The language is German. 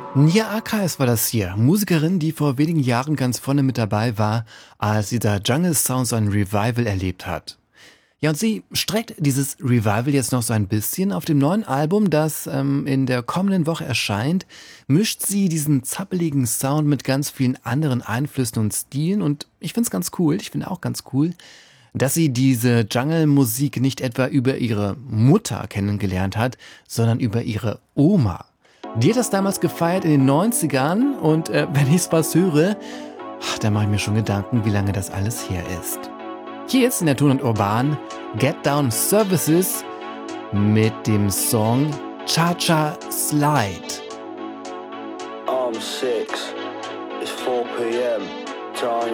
Nia Archives war das hier. Musikerin, die vor wenigen Jahren ganz vorne mit dabei war, als dieser Jungle Sound so ein Revival erlebt hat. Ja, und sie streckt dieses Revival jetzt noch so ein bisschen. Auf dem neuen Album, das in der kommenden Woche erscheint, mischt sie diesen zappeligen Sound mit ganz vielen anderen Einflüssen und Stilen. Und ich find's ganz cool, ich finde auch ganz cool, dass sie diese Jungle-Musik nicht etwa über ihre Mutter kennengelernt hat, sondern über ihre Oma. Die hat das damals gefeiert in den 90ern und wenn ich was höre, da mache ich mir schon Gedanken, wie lange das alles her ist. Hier ist in der Ton und Urban Get Down Services mit dem Song Cha-Cha Slide. I'm 6, it's 4 p.m. Time